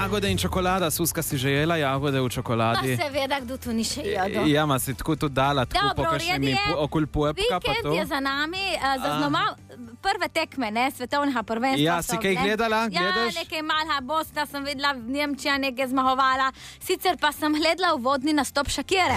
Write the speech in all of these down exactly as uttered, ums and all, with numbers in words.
jagode in čokolada. Suska si že jela jagode v čokoladi? Pa seveda, kdo tu ni še jedel. Ja, ma si tako tudi dala, tako Dobro, po kakšnimi red je. okoli puepka pa Vikend to. je za nami, uh, zaznamoval prve tekme, ne, svetovnega prvenstva. Ja, so, si kaj ne. gledala? Ja, Gledaš? nekaj malha Bosna sem videla, Nemčija nekaj zmagovala. Sicer pa sem gledala uvodni nastop Shakire.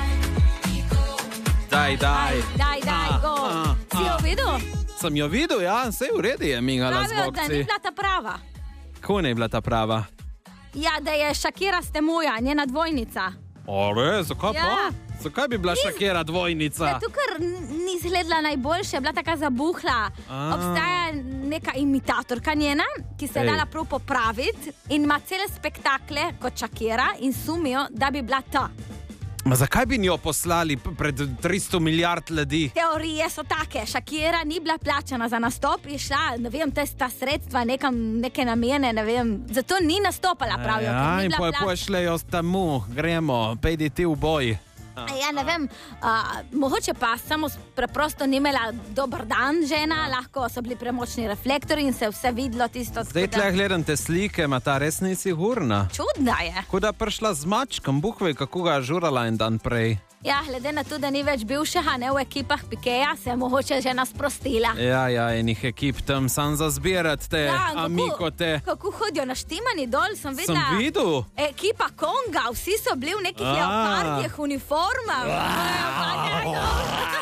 Daj, daj. Daj, daj, A, go. a, Si jo a. videl? Sem jo videl, ja, sej v redu je mingala z Pravijo, da ni bokci. bila ta prava. Kako ne je bila ta prava? Ja, da je Shakira Stemuja, njena dvojnica. O, res, zakaj Ja. pa? Zakaj bi bila Shakira dvojnica? Zato, ker n- ni izgledala najboljše, je bila taka zabuhla. A. Obstaja neka imitatorka njena, ki se je Ej. dala prav popraviti in ima cele spektakle kot Shakira in sumijo, da bi bila ta. Ma zakaj bi njo poslali p- pred tristo milijard ljudi? Teorije so take, Shakira ni bila plačana za nastop, je šla, ne vem, te sta sredstva nekam, neke namene, ne vem, zato ni nastopala, pravijo. ker Ja, ni in bila poj plačana. pošljejo tamo, gremo, pejdi ti v boj. Ja, ne vem, uh, mogoče pa samo s- preprosto ni imela dober dan žena, lahko so bili premočni reflektori in se je vse videlo tisto. Zdaj tako da- tle gledam te slike, ma ta res ni sigurna. Čudna je. Kot da prišla z mačkom, Bog ve, kako ga je žurala en dan prej. Ja, glede na to, da ni več bivšega, ne v ekipah Pikeja, se je mogoče žena sprostila. Ja, ja, enih ekip tam sam za zbirati te, Ja, in amiko te. Kako hodijo na štimani dol, sem videla. Sem videl. Ekipa Konga, vsi so bili v nekih A. leopardjih uniformah.